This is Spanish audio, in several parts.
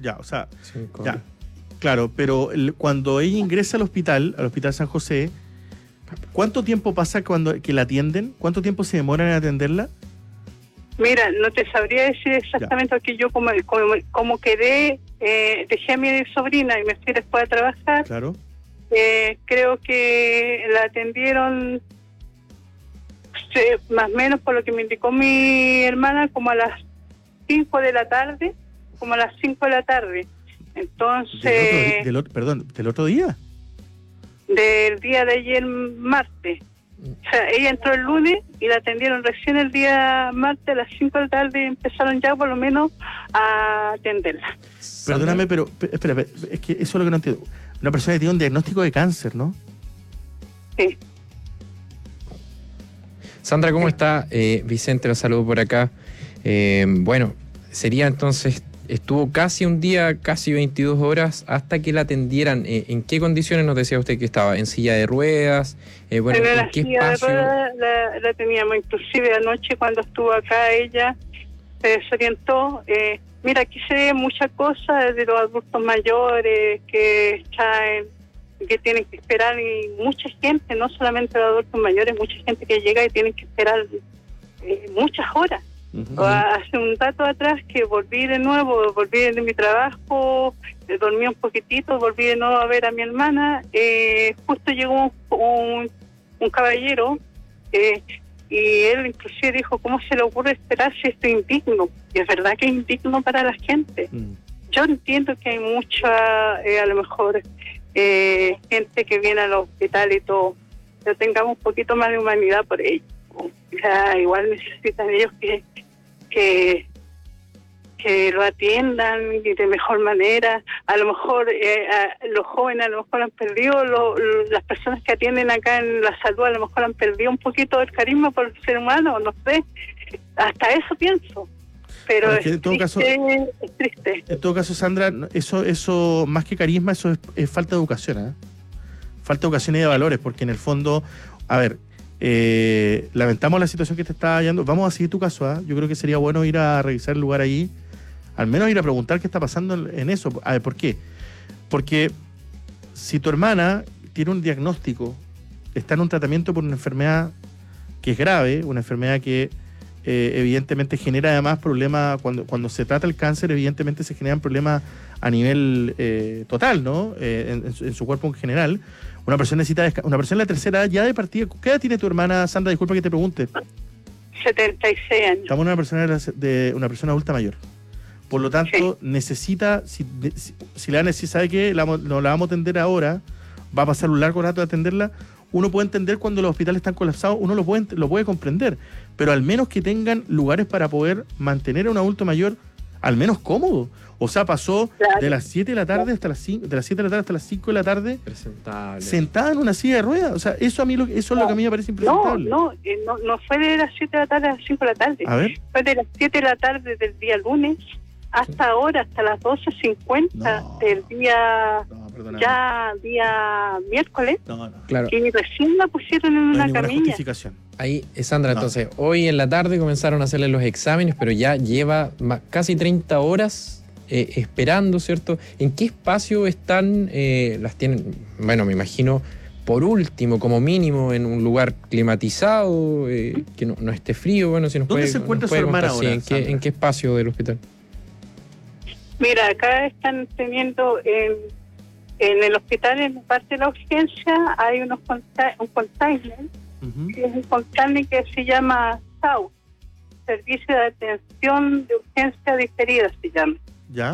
Ya, o sea, 5 ya, claro, pero cuando ella ingresa al Hospital San José, ¿cuánto tiempo pasa cuando que la atienden? ¿Cuánto tiempo se demoran en atenderla? Mira, no te sabría decir exactamente porque yo como quedé, dejé a mi sobrina y me fui después a trabajar. Claro. Creo que la atendieron más o menos por lo que me indicó mi hermana como a las 5 de la tarde, Entonces, ¿Del otro día? del día de ayer, martes. O sea, ella entró el lunes y la atendieron recién el día martes a las 5 de la tarde y empezaron ya por lo menos a atenderla. Perdóname, pero espera, es que eso es lo que no entiendo. Una persona que tiene un diagnóstico de cáncer, ¿no? Sí. Sandra, ¿cómo está? Vicente, la saludo por acá. Bueno, sería entonces, estuvo casi un día, casi 22 horas hasta que la atendieran. ¿En qué condiciones nos decía usted que estaba? ¿En silla de ruedas? Bueno, en ¿en la qué silla espacio? de ruedas la teníamos, inclusive anoche cuando estuvo acá ella se desorientó. Mira, aquí se ve muchas cosas de los adultos mayores que tienen que esperar, y mucha gente, no solamente los adultos mayores, mucha gente que llega y tienen que esperar muchas horas. Uh-huh. Hace un rato atrás que volví de mi trabajo, dormí un poquitito, volví de nuevo a ver a mi hermana, justo llegó un caballero y él inclusive dijo, ¿cómo se le ocurre esperar si esto es indigno? Y es verdad que es indigno para la gente. Yo entiendo que hay mucha, a lo mejor, gente que viene al hospital y todo, pero tengamos un poquito más de humanidad por ellos. O sea, igual necesitan ellos que lo atiendan y de mejor manera. A lo mejor los jóvenes a lo mejor han perdido, las personas que atienden acá en la salud a lo mejor han perdido un poquito el carisma por el ser humano, no sé, hasta eso pienso. Pero bueno, es triste. En todo caso, Sandra, eso más que carisma, eso es falta de educación, ¿eh? Falta de educación y de valores, porque en el fondo, a ver, lamentamos la situación que te está hallando. Vamos a seguir tu caso, ¿eh? Yo creo que sería bueno ir a revisar el lugar allí, al menos ir a preguntar qué está pasando en eso. A ver, ¿por qué? Porque si tu hermana tiene un diagnóstico, está en un tratamiento por una enfermedad que es grave, una enfermedad que evidentemente genera además problemas, cuando se trata el cáncer, evidentemente se generan problemas a nivel total, ¿no? En su cuerpo en general. Una persona necesita una persona de la tercera edad ya de partida. ¿Qué edad tiene tu hermana, Sandra? Disculpa que te pregunte. 76 años. Estamos en una persona adulta mayor. Por lo tanto, necesita, si sabe que no la vamos a atender ahora, va a pasar un largo rato de atenderla. Uno puede entender cuando los hospitales están colapsados, uno lo puede comprender, pero al menos que tengan lugares para poder mantener a un adulto mayor al menos cómodo. O sea, pasó de las 7 de la tarde hasta las 5, de las 7 de la tarde hasta las 5 de la tarde sentada en una silla de ruedas. O sea, eso es lo que a mí me parece impresentable. No fue de las 7 de la tarde a las 5 de la tarde. A ver. Fue de las 7 de la tarde del día lunes hasta ahora, hasta las 12:50 del día día miércoles. Claro. Y recién la pusieron en una camilla. Ahí, Sandra, entonces, hoy en la tarde comenzaron a hacerle los exámenes, pero ya lleva casi 30 horas esperando, ¿cierto? ¿En qué espacio están? Las tienen, bueno, me imagino, por último, como mínimo, en un lugar climatizado, que no esté frío. Bueno, si nos ¿Dónde puede, se encuentra su puede hermana contar, ahora, sí, ¿en qué espacio del hospital? Mira, acá están teniendo en el hospital, en la parte de la urgencia, hay un container, que es un container que se llama SAU, Servicio de Atención de Urgencia Diferida se llama. ¿Ya?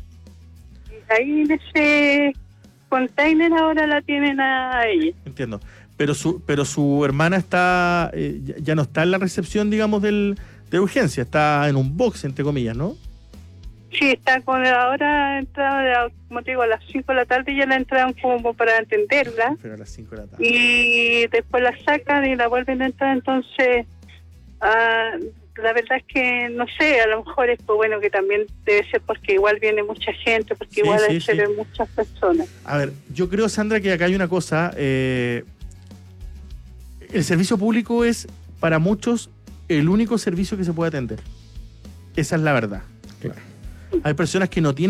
Y ahí en ese container ahora la tienen a ella. Entiendo. Pero su hermana está ya no está en la recepción, digamos, de urgencia, está en un box, entre comillas, ¿no? Sí, está con ahora entrada, como te digo, a las 5 de la tarde ya la entraron como para atenderla. Pero a las 5 de la tarde. Y después la sacan y la vuelven a entrar, entonces la verdad es que no sé, a lo mejor es bueno que también debe ser porque igual viene mucha gente, porque igual hay que ver muchas personas. A ver, yo creo, Sandra, que acá hay una cosa, el servicio público es para muchos el único servicio que se puede atender. Esa es la verdad. Claro. Hay personas que no tienen